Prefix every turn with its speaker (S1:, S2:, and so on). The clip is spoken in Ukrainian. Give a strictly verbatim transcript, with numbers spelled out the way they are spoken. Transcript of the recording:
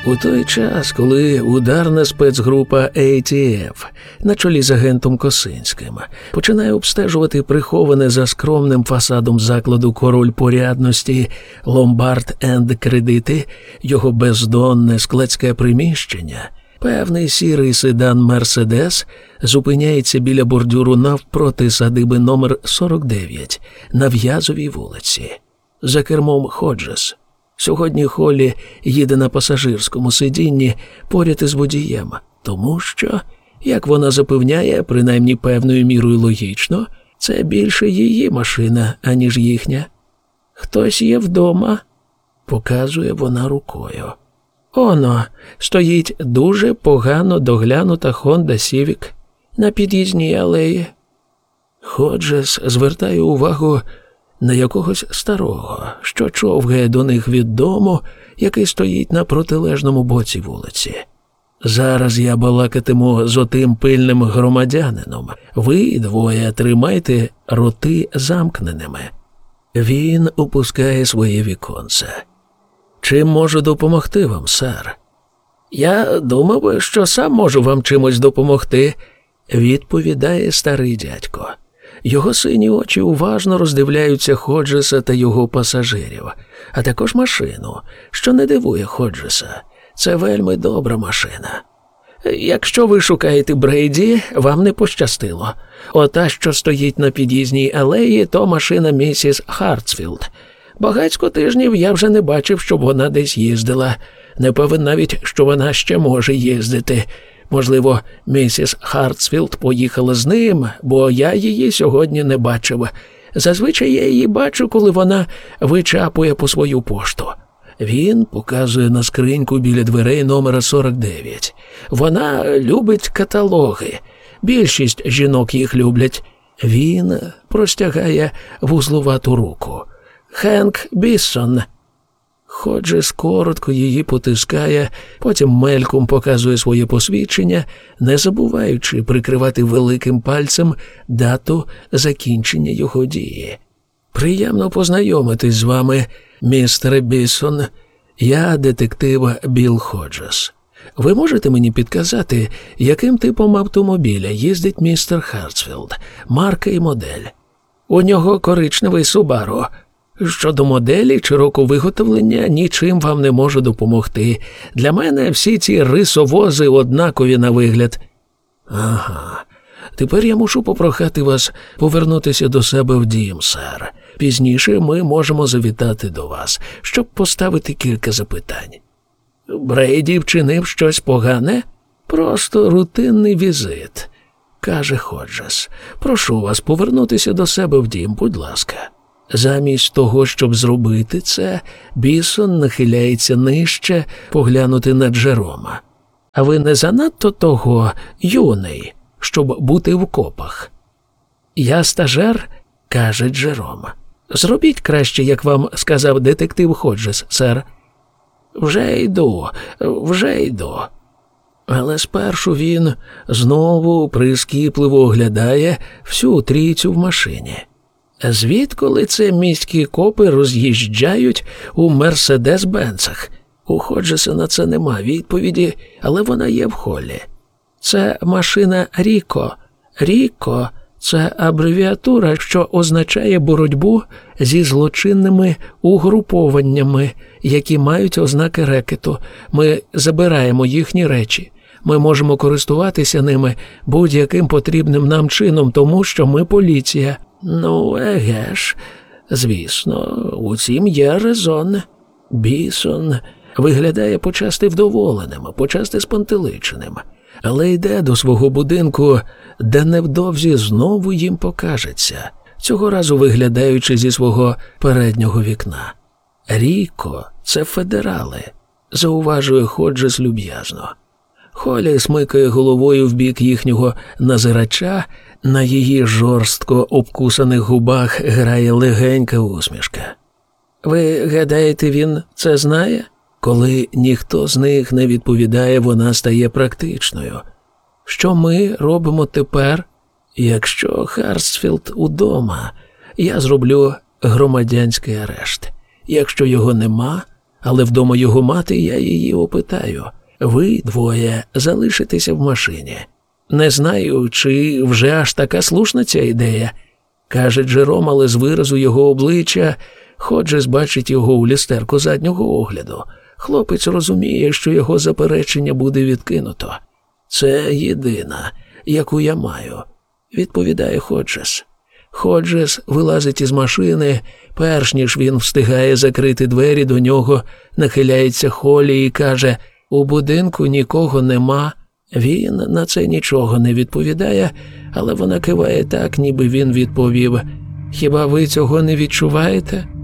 S1: У той час, коли ударна спецгрупа ей ті еф на чолі з агентом Косинським починає обстежувати приховане за скромним фасадом закладу «Король порядності» «Ломбард енд Кредити», його бездонне складське приміщення, певний сірий седан «Мерседес» зупиняється біля бордюру навпроти садиби номер сорок дев'ять на В'язовій вулиці. За кермом Ходжес. Сьогодні Холлі їде на пасажирському сидінні поряд із водієм, тому що, як вона запевняє, принаймні певною мірою логічно, це більше її машина, аніж їхня. «Хтось є вдома», – показує вона рукою. Оно, стоїть дуже погано доглянута Honda Civic на під'їзній алеї. Ходжес звертає увагу на якогось старого, що човгає до них від дому, який стоїть на протилежному боці вулиці. «Зараз я балакатиму з отим пильним громадянином. Ви двоє тримайте роти замкненими». Він опускає своє віконце. «Чим можу допомогти вам, сер?» «Я думав, що сам можу вам чимось допомогти», – відповідає старий дядько. Його сині очі уважно роздивляються Ходжеса та його пасажирів, а також машину, що не дивує Ходжеса. Це вельми добра машина. «Якщо ви шукаєте Брейді, вам не пощастило. Ота, що стоїть на під'їзній алеї, то машина місіс Хартсфілд. Багацько тижнів я вже не бачив, щоб вона десь їздила. Не певен навіть, що вона ще може їздити. Можливо, місіс Хартсфілд поїхала з ним, бо я її сьогодні не бачив. Зазвичай я її бачу, коли вона вичапує по свою пошту». Він показує на скриньку біля дверей номера сорок дев'ять. «Вона любить каталоги. Більшість жінок їх люблять». Він простягає вузлувату руку. «Хенк Біссон». Ходжес коротко її потискає, потім мельком показує своє посвідчення, не забуваючи прикривати великим пальцем дату закінчення його дії. «Приємно познайомитись з вами, містере Біссон. Я детектив Білл Ходжес. Ви можете мені підказати, яким типом автомобіля їздить містер Хартсфілд, марка і модель?» «У нього коричневий Субару. Щодо моделі чи року виготовлення, нічим вам не можу допомогти. Для мене всі ці рисовози однакові на вигляд». «Ага. Тепер я мушу попрохати вас повернутися до себе в дім, сер. Пізніше ми можемо завітати до вас, щоб поставити кілька запитань». «Брейді вчинив щось погане?» «Просто рутинний візит», – каже Ходжес. «Прошу вас повернутися до себе в дім, будь ласка». Замість того, щоб зробити це, Біссон нахиляється нижче поглянути на Джерома. «А ви не занадто того юний, щоб бути в копах?» «Я стажер», – каже Джером. «Зробіть краще, як вам сказав детектив Ходжес, сер». «Вже йду, вже йду». Але спершу він знову прискіпливо оглядає всю трійцю в машині. Звідколи це міські копи роз'їжджають у Мерседес-Бенцах? У Ходжеса на це нема відповіді, але вона є в Холлі. Це машина Ріко. Ріко – це абревіатура, що означає боротьбу зі злочинними угрупованнями, які мають ознаки рекету. Ми забираємо їхні речі. Ми можемо користуватися ними будь-яким потрібним нам чином, тому що ми поліція. Ну, еге ж, звісно, у цім є резон. Біссон виглядає почасти вдоволеним, почасти спантеличеним, але йде до свого будинку, де невдовзі знову їм покажеться, цього разу виглядаючи зі свого переднього вікна. «Ріко – це федерали», – зауважує Ходжес люб'язно. Холлі смикає головою в бік їхнього назирача, на її жорстко обкусаних губах грає легенька усмішка. «Ви гадаєте, він це знає?» Коли ніхто з них не відповідає, вона стає практичною. «Що ми робимо тепер? Якщо Хартсфілд удома, я зроблю громадянський арешт. Якщо його нема, але вдома його мати, я її опитаю. Ви двоє залишитеся в машині. Не знаю, чи вже аж така слушна ця ідея. Каже Джером, але з виразу його обличчя Ходжес бачить його у люстерку заднього огляду. Хлопець розуміє, що його заперечення буде відкинуто. «Це єдина, яку я маю», – відповідає Ходжес. Ходжес вилазить із машини, перш ніж він встигає закрити двері, до нього нахиляється Холлі і каже: «У будинку нікого нема». Він на це нічого не відповідає, але вона киває так, ніби він відповів: «Хіба ви цього не відчуваєте?»